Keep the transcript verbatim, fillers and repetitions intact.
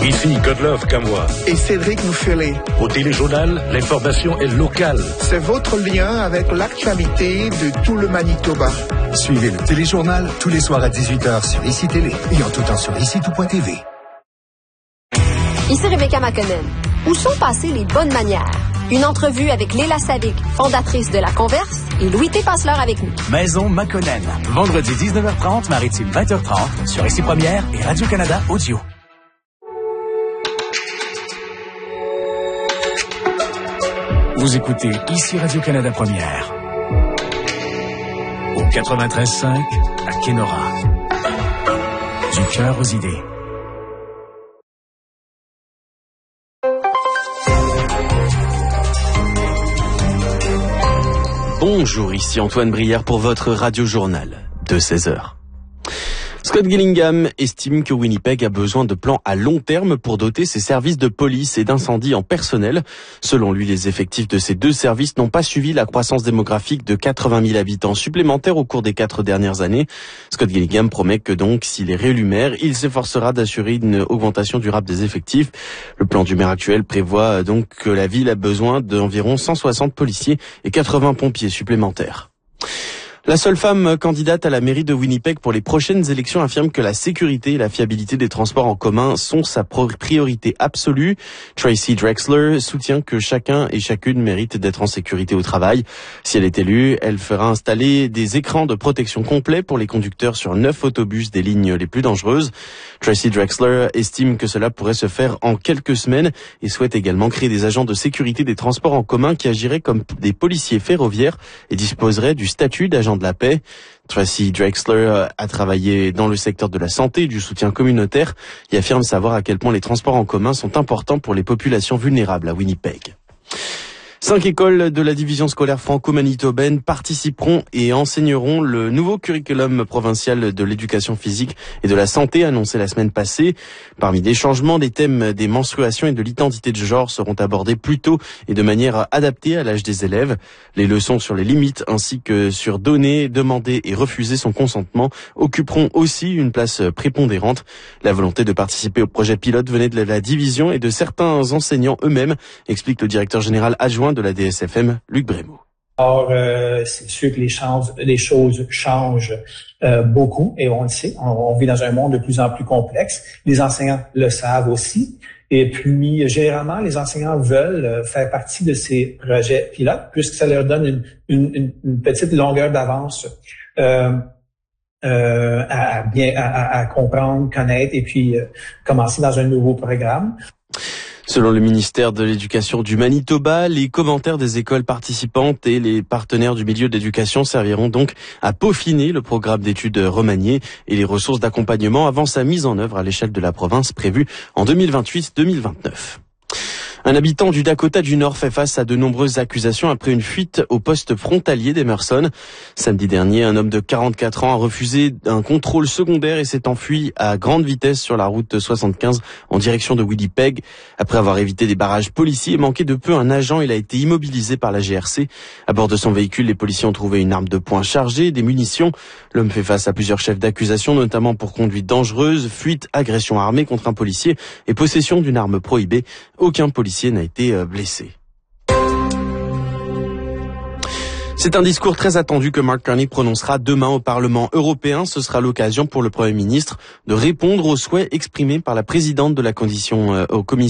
Ici Godlove Kamoa. Et Cédric Mouffelé. Au Téléjournal, l'information est locale. C'est votre lien avec l'actualité de tout le Manitoba. Suivez le Téléjournal tous les soirs à dix-huit heures sur Ici Télé et en tout temps sur ici tout point t v. Ici Rebecca McConnell. Où sont passées les bonnes manières? Une entrevue avec Léla Sadik, fondatrice de La Converse, et Louis T. Passeleur avec nous. Maison McConnell. Vendredi dix-neuf heures trente, Maritime vingt heures trente, sur Ici Première et Radio-Canada Audio. Vous écoutez Ici Radio-Canada Première. Au quatre-vingt-treize cinq, à Kenora. Du cœur aux idées. Bonjour, ici Antoine Brière pour votre radio-journal de seize heures. Scott Gillingham estime que Winnipeg a besoin de plans à long terme pour doter ses services de police et d'incendie en personnel. Selon lui, les effectifs de ces deux services n'ont pas suivi la croissance démographique de quatre-vingt mille habitants supplémentaires au cours des quatre dernières années. Scott Gillingham promet que donc, s'il est réélu maire, il s'efforcera d'assurer une augmentation durable des effectifs. Le plan du maire actuel prévoit donc que la ville a besoin d'environ cent soixante policiers et quatre-vingts pompiers supplémentaires. La seule femme candidate à la mairie de Winnipeg pour les prochaines élections affirme que la sécurité et la fiabilité des transports en commun sont sa priorité absolue. Tracy Drexler soutient que chacun et chacune mérite d'être en sécurité au travail. Si elle est élue, elle fera installer des écrans de protection complets pour les conducteurs sur neuf autobus des lignes les plus dangereuses. Tracy Drexler estime que cela pourrait se faire en quelques semaines et souhaite également créer des agents de sécurité des transports en commun qui agiraient comme des policiers ferroviaires et disposeraient du statut d'agent de la paix. Tracy Drexler a travaillé dans le secteur de la santé et du soutien communautaire et affirme savoir à quel point les transports en commun sont importants pour les populations vulnérables à Winnipeg. Cinq écoles de la division scolaire franco-manitobaine participeront et enseigneront le nouveau curriculum provincial de l'éducation physique et de la santé annoncé la semaine passée. Parmi les changements, des thèmes des menstruations et de l'identité de genre seront abordés plus tôt et de manière adaptée à l'âge des élèves. Les leçons sur les limites ainsi que sur donner, demander et refuser son consentement occuperont aussi une place prépondérante. La volonté de participer au projet pilote venait de la division et de certains enseignants eux-mêmes, explique le directeur général adjoint de la D S F M, Luc Brémaud. Or, euh, c'est sûr que les, chances, les choses changent euh, beaucoup et on le sait, on, on vit dans un monde de plus en plus complexe. Les enseignants le savent aussi. Et puis, généralement, les enseignants veulent faire partie de ces projets pilotes puisque ça leur donne une, une, une petite longueur d'avance euh, euh, à, bien, à, à comprendre, connaître et puis euh, commencer dans un nouveau programme. Selon le ministère de l'Éducation du Manitoba, les commentaires des écoles participantes et les partenaires du milieu d'éducation serviront donc à peaufiner le programme d'études remanié et les ressources d'accompagnement avant sa mise en œuvre à l'échelle de la province prévue en deux mille vingt-huit deux mille vingt-neuf. Un habitant du Dakota du Nord fait face à de nombreuses accusations après une fuite au poste frontalier d'Emerson. Samedi dernier, un homme de quarante-quatre ans a refusé un contrôle secondaire et s'est enfui à grande vitesse sur la route soixante-quinze en direction de Winnipeg. Après avoir évité des barrages policiers et manqué de peu un agent, il a été immobilisé par la G R C. À bord de son véhicule, les policiers ont trouvé une arme de poing chargée et des munitions. L'homme fait face à plusieurs chefs d'accusation, notamment pour conduite dangereuse, fuite, agression armée contre un policier et possession d'une arme prohibée. Aucun policier n'a été blessé. C'est un discours très attendu que Mark Carney prononcera demain au Parlement européen. Ce sera l'occasion pour le Premier ministre de répondre aux souhaits exprimés par la présidente de la commission, euh, aux commissions